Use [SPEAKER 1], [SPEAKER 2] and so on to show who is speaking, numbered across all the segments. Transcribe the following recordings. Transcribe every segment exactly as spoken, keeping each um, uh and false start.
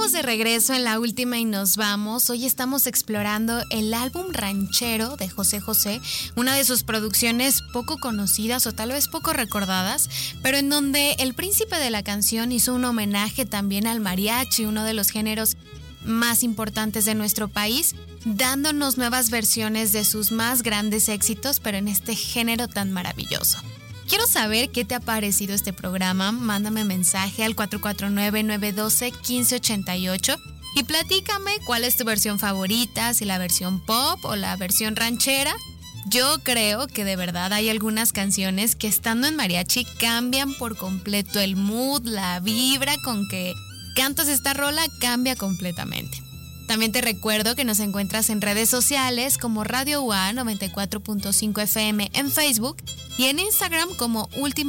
[SPEAKER 1] estamos de regreso en La Última y nos vamos. Hoy estamos explorando el álbum Ranchero de José José, una de sus producciones poco conocidas o tal vez poco recordadas, pero en donde el príncipe de la canción hizo un homenaje también al mariachi, uno de los géneros más importantes de nuestro país, dándonos nuevas versiones de sus más grandes éxitos, pero en este género tan maravilloso. Quiero saber qué te ha parecido este programa. Mándame mensaje al cuatro cuatro nueve, nueve uno dos, uno cinco ocho ocho y platícame cuál es tu versión favorita, si la versión pop o la versión ranchera. Yo creo que de verdad hay algunas canciones que estando en mariachi cambian por completo el mood, la vibra con que cantas esta rola cambia completamente. También te recuerdo que nos encuentras en redes sociales como Radio U A noventa y cuatro punto cinco F M en Facebook y en Instagram como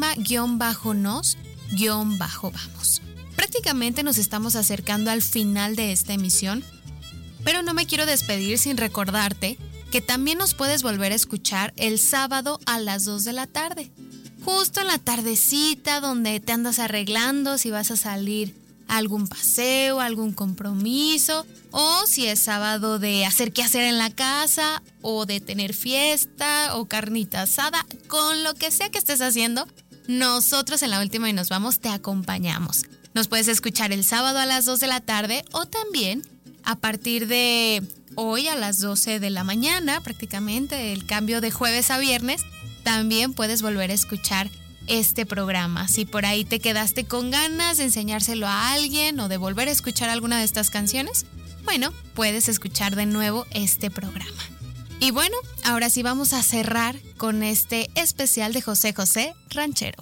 [SPEAKER 1] última-nos-vamos. Prácticamente nos estamos acercando al final de esta emisión, pero no me quiero despedir sin recordarte que también nos puedes volver a escuchar el sábado a las dos de la tarde, justo en la tardecita donde te andas arreglando si vas a salir a algún paseo, algún compromiso, o si es sábado de hacer qué hacer en la casa, o de tener fiesta, o carnita asada, con lo que sea que estés haciendo, nosotros en La Última y nos vamos te acompañamos. Nos puedes escuchar el sábado a las dos de la tarde, o también a partir de hoy a las doce de la mañana, prácticamente el cambio de jueves a viernes, también puedes volver a escuchar este programa. Si por ahí te quedaste con ganas de enseñárselo a alguien o de volver a escuchar alguna de estas canciones, bueno, puedes escuchar de nuevo este programa. Y bueno, ahora sí vamos a cerrar con este especial de José José Ranchero.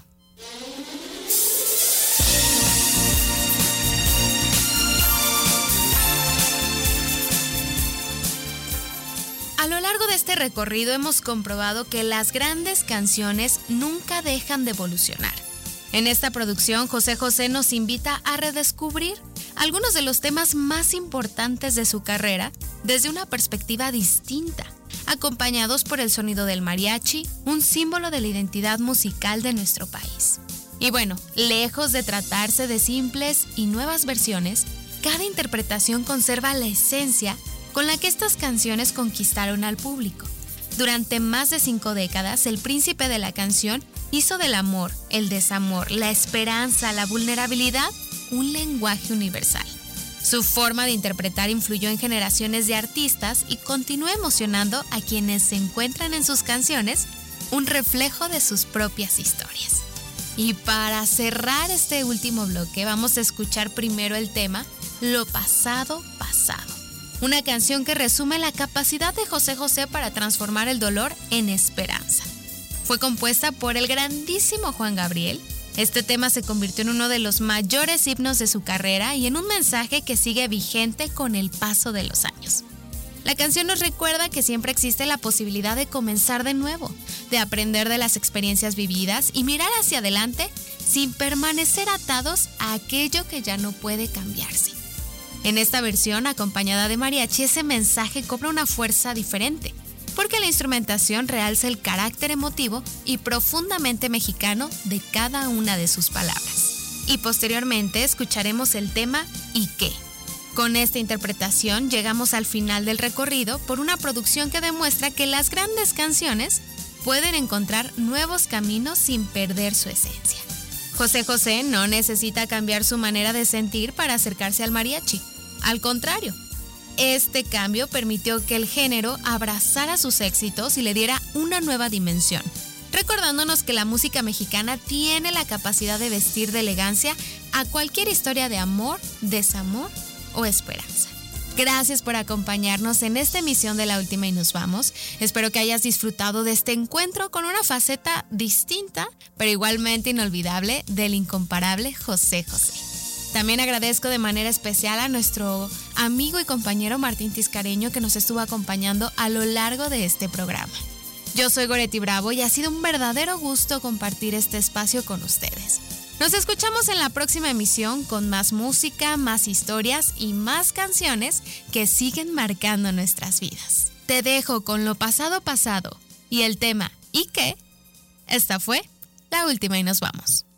[SPEAKER 1] A lo largo de este recorrido hemos comprobado que las grandes canciones nunca dejan de evolucionar. En esta producción, José José nos invita a redescubrir algunos de los temas más importantes de su carrera desde una perspectiva distinta, acompañados por el sonido del mariachi, un símbolo de la identidad musical de nuestro país. Y bueno, lejos de tratarse de simples y nuevas versiones, cada interpretación conserva la esencia con la que estas canciones conquistaron al público. Durante más de cinco décadas, el príncipe de la canción hizo del amor, el desamor, la esperanza, la vulnerabilidad, un lenguaje universal. Su forma de interpretar influyó en generaciones de artistas y continúa emocionando a quienes se encuentran en sus canciones, un reflejo de sus propias historias. Y para cerrar este último bloque, vamos a escuchar primero el tema Lo pasado, pasado. Una canción que resume la capacidad de José José para transformar el dolor en esperanza. Fue compuesta por el grandísimo Juan Gabriel. Este tema se convirtió en uno de los mayores himnos de su carrera y en un mensaje que sigue vigente con el paso de los años. La canción nos recuerda que siempre existe la posibilidad de comenzar de nuevo, de aprender de las experiencias vividas y mirar hacia adelante sin permanecer atados a aquello que ya no puede cambiarse. En esta versión, acompañada de mariachi, ese mensaje cobra una fuerza diferente, porque la instrumentación realza el carácter emotivo y profundamente mexicano de cada una de sus palabras. Y posteriormente escucharemos el tema ¿Y qué? Con esta interpretación llegamos al final del recorrido por una producción que demuestra que las grandes canciones pueden encontrar nuevos caminos sin perder su esencia. José José no necesita cambiar su manera de sentir para acercarse al mariachi. Al contrario, este cambio permitió que el género abrazara sus éxitos y le diera una nueva dimensión, recordándonos que la música mexicana tiene la capacidad de vestir de elegancia a cualquier historia de amor, desamor o esperanza. Gracias por acompañarnos en esta emisión de La Última y nos vamos. Espero que hayas disfrutado de este encuentro con una faceta distinta, pero igualmente inolvidable del incomparable José José. También agradezco de manera especial a nuestro amigo y compañero Martín Tiscareño que nos estuvo acompañando a lo largo de este programa. Yo soy Goretti Bravo y ha sido un verdadero gusto compartir este espacio con ustedes. Nos escuchamos en la próxima emisión con más música, más historias y más canciones que siguen marcando nuestras vidas. Te dejo con Lo pasado pasado y el tema ¿Y qué? Esta fue La Última y nos vamos.